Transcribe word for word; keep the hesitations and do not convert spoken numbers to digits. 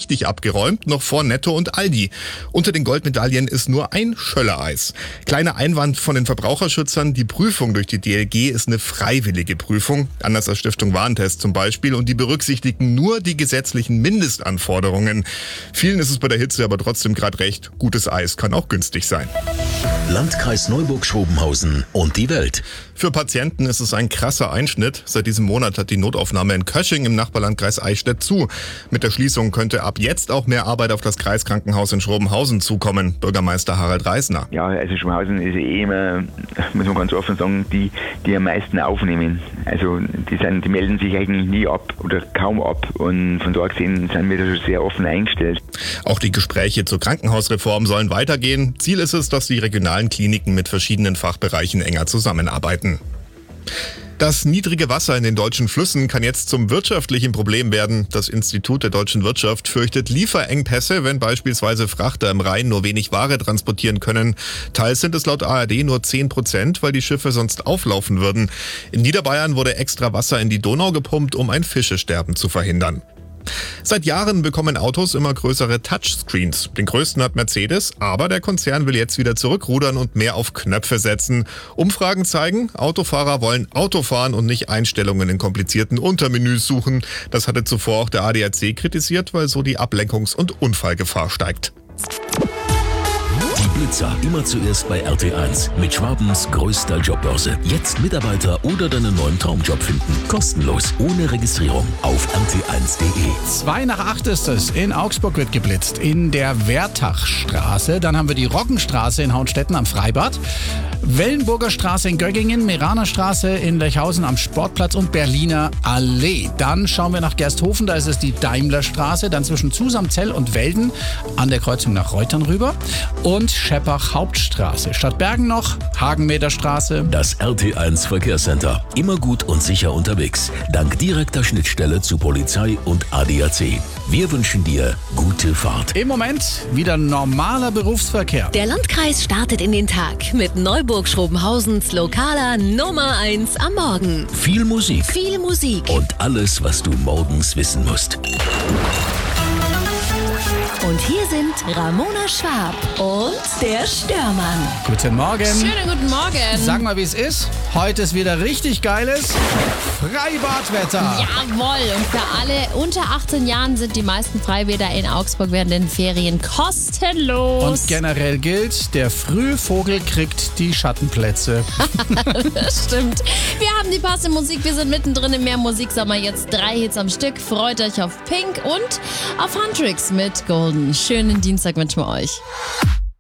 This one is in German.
richtig abgeräumt, noch vor Netto und Aldi. Unter den Goldmedaillen ist nur ein Schöller-Eis. Kleiner Einwand von den Verbraucherschützern, die Prüfung durch die D L G ist eine freiwillige Prüfung, anders als Stiftung Warentest zum Beispiel, und die berücksichtigen nur die gesetzlichen Mindestanforderungen. Vielen ist es bei der Hitze aber trotzdem gerade recht. Gutes Eis kann auch günstig sein. Landkreis Neuburg-Schrobenhausen und die Welt. Für Patienten ist es ein krasser Einschnitt. Seit diesem Monat hat die Notaufnahme in Kösching im Nachbarlandkreis Eichstätt zu. Mit der Schließung könnte ab jetzt auch mehr Arbeit auf das Kreiskrankenhaus in Schrobenhausen zukommen. Bürgermeister Harald Reisner. Ja, also Schrobenhausen ist eh immer, muss man ganz offen sagen, die, die am meisten aufnehmen. Also die, sind, die melden sich eigentlich nie ab oder kaum ab. Und von dort gesehen sind wir da schon sehr offen eingestellt. Auch die Gespräche zur Krankenhausreform sollen weitergehen. Ziel ist es, dass die regionalen Kliniken mit verschiedenen Fachbereichen enger zusammenarbeiten. Das niedrige Wasser in den deutschen Flüssen kann jetzt zum wirtschaftlichen Problem werden. Das Institut der deutschen Wirtschaft fürchtet Lieferengpässe, wenn beispielsweise Frachter im Rhein nur wenig Ware transportieren können. Teils sind es laut A R D nur zehn Prozent, weil die Schiffe sonst auflaufen würden. In Niederbayern wurde extra Wasser in die Donau gepumpt, um ein Fischesterben zu verhindern. Seit Jahren bekommen Autos immer größere Touchscreens. Den größten hat Mercedes, aber der Konzern will jetzt wieder zurückrudern und mehr auf Knöpfe setzen. Umfragen zeigen, Autofahrer wollen Auto fahren und nicht Einstellungen in komplizierten Untermenüs suchen. Das hatte zuvor auch der A D A C kritisiert, weil so die Ablenkungs- und Unfallgefahr steigt. Die Blitzer immer zuerst bei R T eins mit Schwabens größter Jobbörse. Jetzt Mitarbeiter oder deinen neuen Traumjob finden. Kostenlos, ohne Registrierung auf r t eins punkt de. Zwei nach acht ist es. In Augsburg wird geblitzt. In der Wertachstraße. Dann haben wir die Roggenstraße in Hauenstetten am Freibad. Wellenburger Straße in Göggingen, Meraner Straße in Lechhausen am Sportplatz und Berliner Allee. Dann schauen wir nach Gersthofen, da ist es die Daimlerstraße, dann zwischen Zusamzell und Welden an der Kreuzung nach Reutern rüber und Scheppach Hauptstraße. Stadt Bergen noch, Hagenmeterstraße. Das R T eins Verkehrscenter. Immer gut und sicher unterwegs. Dank direkter Schnittstelle zu Polizei und A D A C. Wir wünschen dir gute Fahrt. Im Moment wieder normaler Berufsverkehr. Der Landkreis startet in den Tag mit Neuburg-Schrobenhausens lokaler Nummer eins am Morgen. Viel Musik. Viel Musik. Und alles, was du morgens wissen musst. Und hier sind Ramona Schwab und der Störmann. Guten Morgen. Schönen guten Morgen. Sag mal, wie es ist. Heute ist wieder richtig geiles Freibadwetter. Jawohl. Und für alle unter achtzehn Jahren sind die meisten Freibäder in Augsburg während den Ferien kostenlos. Und generell gilt, der Frühvogel kriegt die Schattenplätze. Das stimmt. Wir haben die passende Musik. Wir sind mittendrin im Mehr Musiksommer. Jetzt drei Hits am Stück. Freut euch auf Pink und auf Huntrix mit Golden. Schönen Dienstag wünschen wir euch.